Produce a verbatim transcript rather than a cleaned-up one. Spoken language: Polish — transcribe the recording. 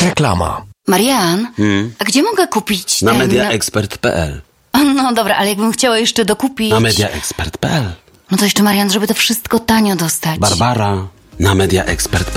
Reklama. Marian, Hmm? a gdzie mogę kupić Na ten... mediaexpert kropka p l. No dobra, ale jakbym chciała jeszcze dokupić... Na mediaexpert kropka p l. No to jeszcze, Marian, żeby to wszystko tanio dostać. Barbara, na mediaexpert kropka p l.